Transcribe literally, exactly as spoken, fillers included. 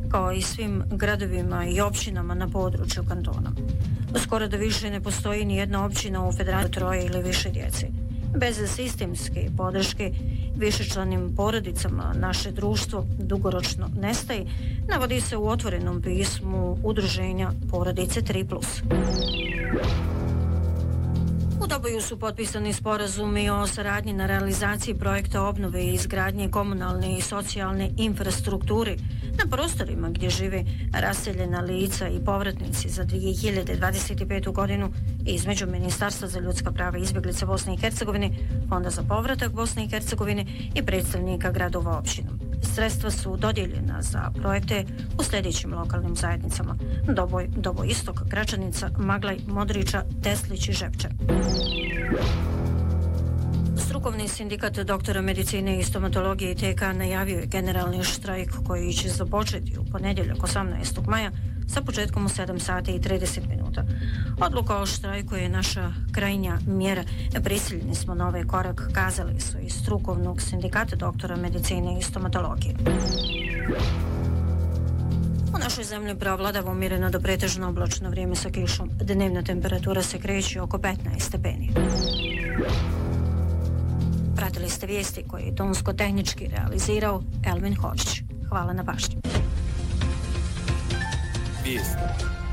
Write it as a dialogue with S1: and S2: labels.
S1: kao i svim gradovima i općinama na području kantona. Skoro da više ne postoji ni jedna općina u federaciji troje ili više djece. Bez sistemske podrške višečlanim porodicama naše društvo dugoročno nestaje, navodi se u otvorenom pismu udruženja Porodice tri plus. U Doboju su potpisani sporazumi o saradnji na realizaciji projekta obnove i izgradnje komunalne i socijalne infrastrukture na prostorima gdje žive raseljena lica i povratnici za dvije hiljade dvadeset petu. godinu između Ministarstva za ljudska prava i izbjeglice Bosne i Hercegovine, Fonda za povratak Bosne i Hercegovine i predstavnika gradova općinom. Sredstva su dodijeljena za projekte u sljedećim lokalnim zajednicama: Doboj, Doboj Istok, Gračanica, Maglaj, Modriča, Teslić i Žepče. Strukovni sindikat doktora medicine i stomatologije T K najavio je generalni štrajk koji će započeti u ponedjeljak osamnaestog maja sa početkom u sedam sati i trideset minuta. Odluka o štrajku je naša krajnja mjera. Prisiljeni smo na ovaj korak, kazali su iz strukovnog sindikata doktora medicine i stomatologije. U našoj zemlji preovladava umjereno do pretežno oblačno vrijeme sa kišom. Dnevna temperatura se kreće oko petnaest stepeni. Pratili ste vijesti koje je tonsko-tehnički realizirao Elvin Hočić. Hvala na pažnji.
S2: Vijesti.